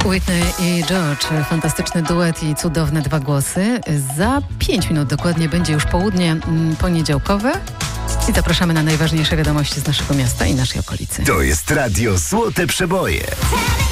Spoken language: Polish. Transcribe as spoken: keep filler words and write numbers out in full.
Whitney i George, fantastyczny duet i cudowne dwa głosy. Za pięć minut dokładnie będzie już południe poniedziałkowe i zapraszamy na najważniejsze wiadomości z naszego miasta i naszej okolicy. To jest Radio Złote Przeboje.